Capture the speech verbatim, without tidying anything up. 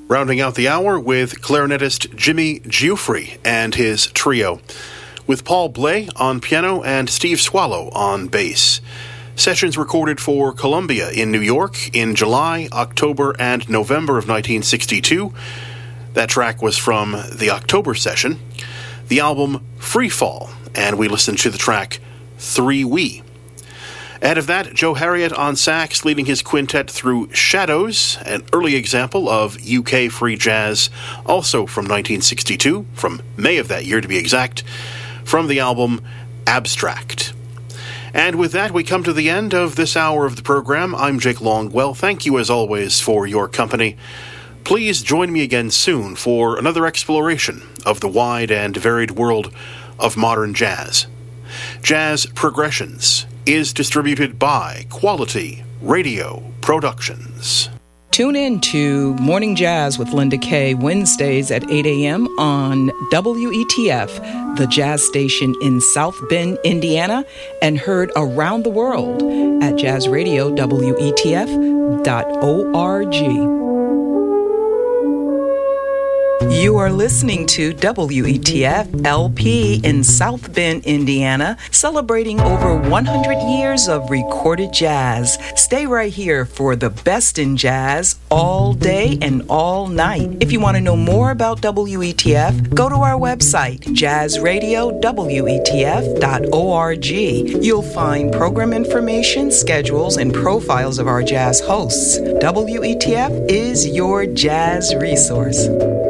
Rounding out the hour with clarinetist Jimmy Giuffre and his trio, with Paul Bley on piano and Steve Swallow on bass. Sessions recorded for Columbia in New York in July, October, and November of nineteen sixty-two. That track was from the October session. The album Free Fall, and we listened to the track Three We. Ahead of that, Joe Harriott on sax, leading his quintet through Shadows, an early example of U K free jazz, also from nineteen sixty-two, from May of that year to be exact, from the album Abstract. And with that, we come to the end of this hour of the program. I'm Jake Longwell. Thank you, as always, for your company. Please join me again soon for another exploration of the wide and varied world of modern jazz. Jazz Progressions is distributed by Quality Radio Productions. Tune in to Morning Jazz with Linda Kay, Wednesdays at eight a.m. on W E T F, the jazz station in South Bend, Indiana, and heard around the world at jazz radio W E T F dot org. You are listening to W E T F L P in South Bend, Indiana, celebrating over one hundred years of recorded jazz. Stay right here for the best in jazz all day and all night. If you want to know more about W E T F, go to our website, jazz radio W E T F dot org. You'll find program information, schedules, and profiles of our jazz hosts. W E T F is your jazz resource.